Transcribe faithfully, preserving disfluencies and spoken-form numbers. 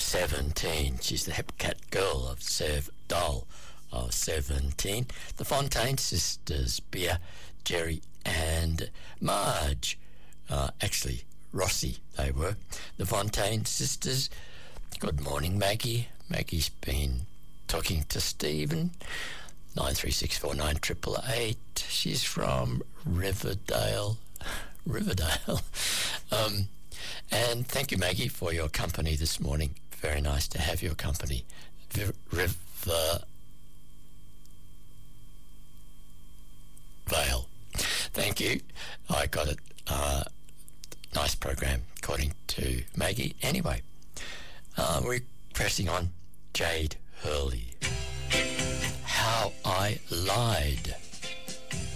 seventeen. She's the Hepcat girl of Sev Doll of seventeen. The Fontaine sisters, Bea, Jerry and Marge. Uh, actually, Rossi they were. The Fontaine sisters. Good morning, Maggie. Maggie's been talking to Stephen. nine three six four nine eight eight eight. She's from Riverdale. Riverdale. Um, and thank you, Maggie, for your company this morning. Very nice to have your company. V- River Vale. Thank you. I got it. Uh, nice program, according to Maggie. Anyway, uh, we're pressing on Jade Hurley. How I Lied.